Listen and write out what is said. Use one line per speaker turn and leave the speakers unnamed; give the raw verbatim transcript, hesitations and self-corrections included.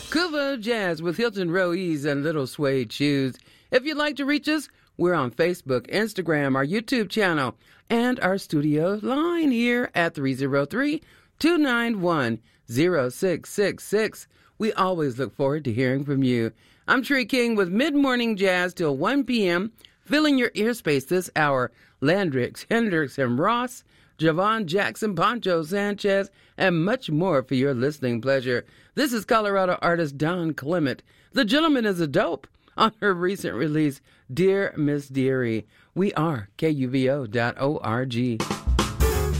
Kuva Jazz with Hilton Ruiz and Little Suede Shoes. If you'd like to reach us, we're on Facebook, Instagram, our YouTube channel, and our studio line here at three oh three, two nine one, oh six six six. We always look forward to hearing from you. I'm Tree King with Mid-Morning Jazz till one p.m., filling your ear space this hour. Landrix, Hendrix, and Ross, Javon Jackson, Poncho Sanchez, and much more for your listening pleasure. This is Colorado artist Don Clement. The gentleman is a dope on her recent release, Dear Miss Dearie. We are K U V O dot org.